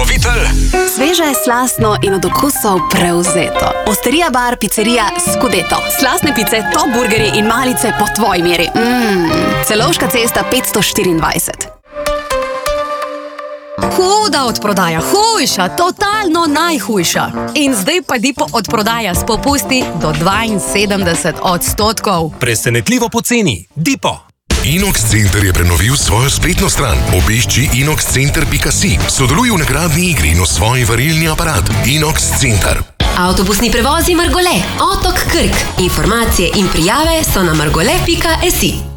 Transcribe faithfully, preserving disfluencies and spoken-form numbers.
Pokrovitelj Sveže, slastno in od okusov prevzeto. Osterija bar, pizzerija Scudeto. Slastne pice, top burgeri in malice po tvoji meri. Mmm, Celovška cesta petsto štiriindvajset. Huda odprodaja, hujša, totalno najhujša. In zdaj pa Dipo odprodaja s popusti do dvainsedemdeset odstotkov. Presenetljivo poceni. Dipo. Inox Center je prenovil svojo spletno stran. Obišči inox center pika si. Sodeluj v nagradni igri in osvoji varilni aparat. Inox Center. Avtobusni prevozi Margole, Otok Krk. Informacije in prijave so na margole pika si.